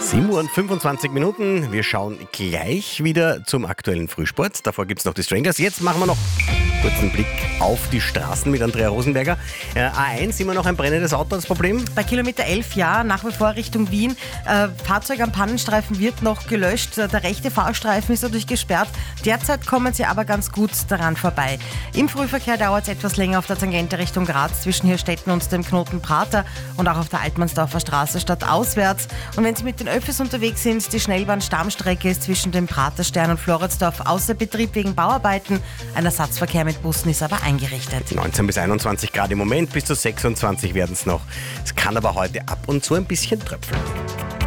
7 Uhr und 25 Minuten. Wir schauen gleich wieder zum aktuellen Frühsport. Davor gibt es noch die Strangers. Jetzt machen wir noch kurz einen Blick auf die Straßen mit Andrea Rosenberger. A1, immer noch ein brennendes Auto, das Problem? Bei Kilometer 11, ja, nach wie vor Richtung Wien. Fahrzeug am Pannenstreifen wird noch gelöscht. Der rechte Fahrstreifen ist dadurch gesperrt. Derzeit kommen sie aber ganz gut daran vorbei. Im Frühverkehr dauert es etwas länger auf der Tangente Richtung Graz zwischen Hirstetten und dem Knoten Prater und auch auf der Altmannsdorfer Straße stadtauswärts. Und wenn Sie mit den Öffis unterwegs sind, die Schnellbahn-Stammstrecke ist zwischen dem Praterstern und Floridsdorf außer Betrieb wegen Bauarbeiten. Ein Ersatzverkehr mit Bussen ist aber eingerichtet. 19 bis 21 Grad im Moment, bis zu 26 werden es noch. Es kann aber heute ab und zu ein bisschen tröpfeln.